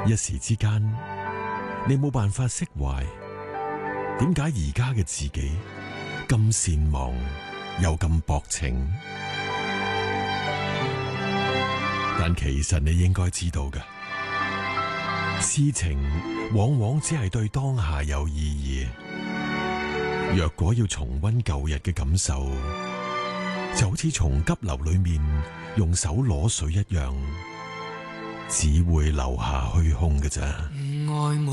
一時之間，你冇辦法釋懷，點解而家嘅自己咁善忘又咁薄情？但其實你應該知道嘅，痴情往往只係對當下有意義。若果要重溫舊日嘅感受，就好似從急流裏面用手攞水一樣，只會留下虛空嘅咋。